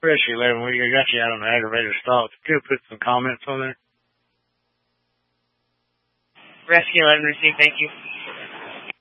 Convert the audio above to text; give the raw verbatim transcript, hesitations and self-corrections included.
Rescue eleven, we got you out on the aggravator stop. Could you put some comments on there? Rescue eleven received, thank you.